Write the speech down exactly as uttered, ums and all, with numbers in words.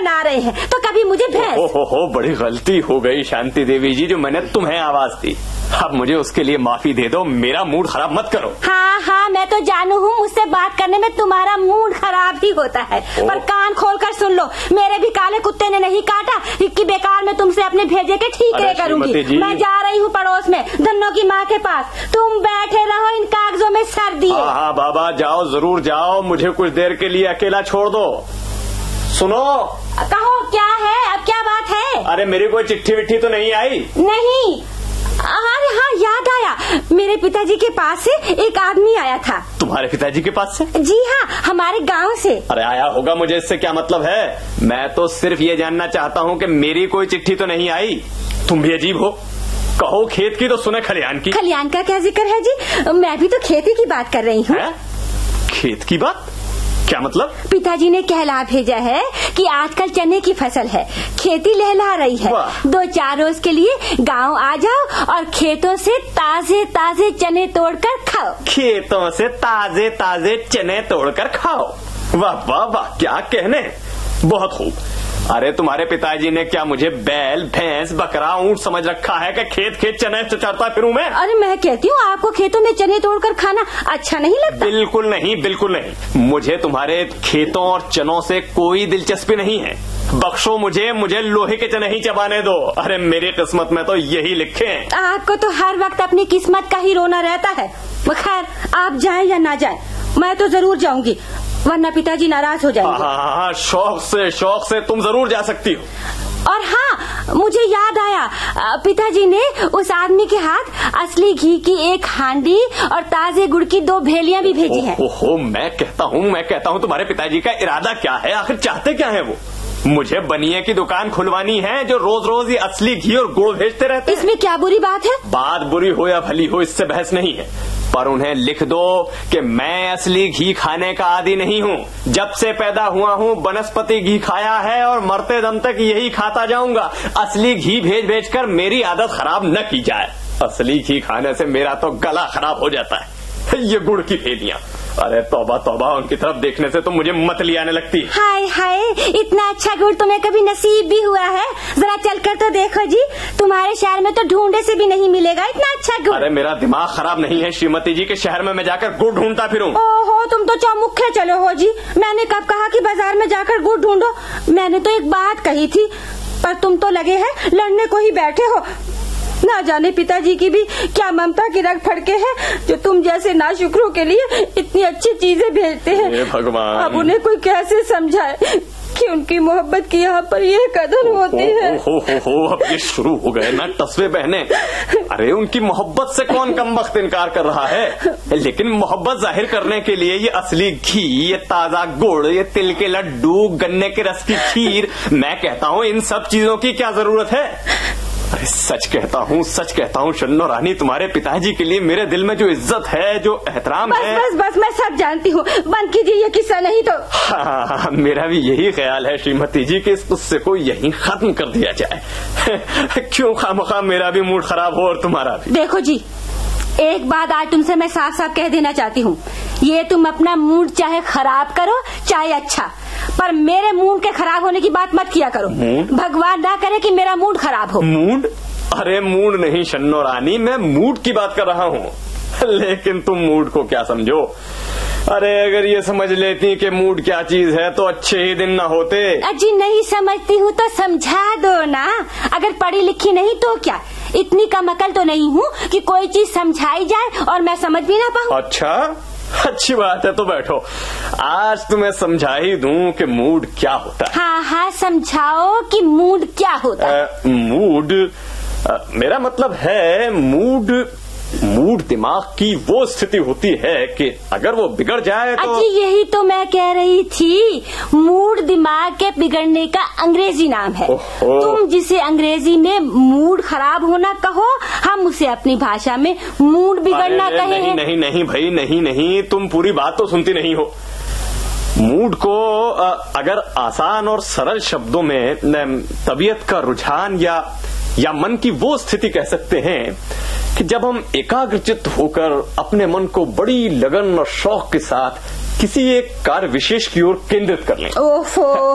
बना रहे हैं तो कभी मुझे भैंस। हो, हो, हो, बड़ी गलती हो गई शांति देवी जी, जो मैंने तुम्हें आवाज दी। अब मुझे उसके लिए माफी दे दो, मेरा मूड खराब मत करो। हाँ हाँ मैं तो जानू हूँ, मुझसे बात करने में तुम्हारा मूड खराब ही होता है, पर कान खोल कर सुन लो, मेरे भी काले कुत्ते ने नहीं काटा कि बेकार में तुमसे अपने भेजे के ठीक करूंगी। मैं जा रही हूँ पड़ोस में धन्नो की माँ के पास, तुम बैठे रहो इन कागजों में सर दिए। हाँ हाँ बाबा जाओ, जरूर जाओ, मुझे कुछ देर के लिए अकेला छोड़ दो। सुनो। कहो क्या है, अब क्या बात है? अरे मेरी कोई चिट्ठी विट्ठी तो नहीं आई? नहीं। अरे हाँ याद आया, मेरे पिताजी के पास से एक आदमी आया था। तुम्हारे पिताजी के पास से? जी हाँ, हमारे गांव से। अरे आया होगा, मुझे इससे क्या मतलब है? मैं तो सिर्फ ये जानना चाहता हूँ कि मेरी कोई चिट्ठी तो नहीं आई। तुम भी अजीब हो, कहो खेत की तो सुने खलियान की। खलियान का क्या जिक्र है जी, मैं भी तो खेती की बात कर रही हूँ। खेत की बात? क्या मतलब? पिताजी ने कहला भेजा है कि आजकल चने की फसल है, खेती लहला रही है, दो चार रोज के लिए गांव आ जाओ और खेतों से ताजे ताजे चने तोड़कर खाओ। खेतों से ताजे ताजे चने तोड़कर खाओ? वाह वाह वाह, क्या कहने, बहुत खूब। अरे तुम्हारे पिताजी ने क्या मुझे बैल भैंस बकरा ऊंट समझ रखा है कि खेत खेत चने चरता फिरूं मैं? अरे मैं कहती हूँ आपको खेतों में चने तोड़कर खाना अच्छा नहीं लगता? बिल्कुल नहीं, बिल्कुल नहीं, मुझे तुम्हारे खेतों और चनों से कोई दिलचस्पी नहीं है। बख्शो मुझे, मुझे लोहे के चने ही चबाने दो। अरे मेरी किस्मत में तो यही लिखे हैं। आपको तो हर वक्त अपनी किस्मत का ही रोना रहता है। खैर आप जाएं या ना जाएं, मैं तो जरूर जाऊंगी, वरना पिताजी नाराज हो जाएंगे। हाँ हाँ, शौक से शौक से तुम जरूर जा सकती हो। और हाँ मुझे याद आया, पिताजी ने उस आदमी के हाथ असली घी की एक हांडी और ताजे गुड़ की दो भेलियां भी भेजी हैं। ओहो, मैं कहता हूँ मैं कहता हूँ तुम्हारे पिताजी का इरादा क्या है, आखिर चाहते क्या है वो? मुझे बनिए की दुकान खुलवानी है जो रोज रोज ये असली घी और गुड़ भेजते रहते हैं। इसमें क्या बुरी बात है? बात बुरी हो या भली हो, इससे बहस नहीं है, पर उन्हें लिख दो कि मैं असली घी खाने का आदी नहीं हूँ। जब से पैदा हुआ हूँ वनस्पति घी खाया है और मरते दम तक यही खाता जाऊंगा। असली घी भेज भेज कर मेरी आदत खराब न की जाए। असली घी खाने से मेरा तो गला खराब हो जाता है। ये गुड़ की भेलियां, अरे तौबा तौबा, उनकी तरफ देखने से तो मुझे मतली आने लगती है। हाय हाय, इतना अच्छा गुड़ तुम्हें कभी नसीब भी हुआ है? जरा चलकर तो देखो जी, तुम्हारे शहर में तो ढूंढे से भी नहीं मिलेगा इतना अच्छा गुड़। अरे मेरा दिमाग खराब नहीं है श्रीमती जी के शहर में मैं जाकर गुड़ ढूंढता फिरूं। ओहो, तुम तो चौमुखे चलो हो जी। मैंने कब कहा कि बाजार में जाकर गुड़ ढूंढो? मैंने तो एक बात कही थी, पर तुम तो लगे हैं लड़ने को ही बैठे हो। ना जाने पिताजी की भी क्या ममता की रग फड़के हैं जो तुम जैसे नाशुक्रों के लिए इतनी अच्छी चीजें भेजते हैं। हे भगवान, अब उन्हें कोई कैसे समझाए कि उनकी मोहब्बत की यहाँ पर ये कदर होती है। हो हो हो, अब ये शुरू हो गए ना टसवे बहने। अरे उनकी मोहब्बत से कौन कमबख्त इनकार कर रहा है, लेकिन मोहब्बत जाहिर करने के लिए ये असली घी, ये ताजा गुड़, ये तिल के लड्डू, गन्ने के रस की खीर, मैं कहता हूँ इन सब चीजों की क्या जरूरत है? अरे सच कहता हूँ सच कहता हूँ शन्नो रानी, तुम्हारे पिताजी के लिए मेरे दिल में जो इज्जत है, जो एहतराम बस, है। बस बस मैं सब जानती हूँ, बंद कीजिए ये किस्सा, नहीं तो। हाँ, हाँ, मेरा भी यही ख्याल है श्रीमती जी कि इस गुस्से को यहीं खत्म कर दिया जाए। क्यों खामखा मेरा भी मूड खराब हो और तुम्हारा भी। देखो जी, एक बात आज तुमसे मैं साफ साफ कह देना चाहती हूँ, ये तुम अपना मूड चाहे खराब करो चाहे अच्छा, पर मेरे मूड के खराब होने की बात मत किया करो। भगवान ना करे कि मेरा मूड खराब हो। मूड? अरे मूड नहीं शन्नो रानी, मैं मूड की बात कर रहा हूँ। लेकिन तुम मूड को क्या समझो? अरे अगर ये समझ लेती कि मूड क्या चीज है तो अच्छे ही दिन न होते। अजी नहीं समझती हूँ तो समझा दो ना। अगर पढ़ी लिखी नहीं तो क्या, इतनी कम अकल तो नहीं हूँ कि कोई चीज समझाई जाए और मैं समझ भी ना पाऊँ। अच्छा, अच्छी बात है, तो बैठो, आज तुम्हें समझा ही दूं कि मूड क्या होता है। हाँ हाँ समझाओ कि मूड क्या होता है। आ, मूड आ, मेरा मतलब है मूड मूड दिमाग की वो स्थिति होती है कि अगर वो बिगड़ जाए तो। अजी यही तो मैं कह रही थी, मूड दिमाग के बिगड़ने का अंग्रेजी नाम है। तुम जिसे अंग्रेजी में मूड खराब होना कहो, हम उसे अपनी भाषा में मूड बिगड़ना कहे नहीं, हैं। नहीं नहीं भाई, नहीं नहीं, तुम पूरी बात तो सुनती नहीं हो। मूड को अगर आसान और सरल शब्दों में तबीयत का रुझान या या मन की वो स्थिति कह सकते हैं कि जब हम एकाग्रचित्त होकर अपने मन को बड़ी लगन और शौक के साथ किसी एक कार्य विशेष की ओर केंद्रित कर लें। ओफो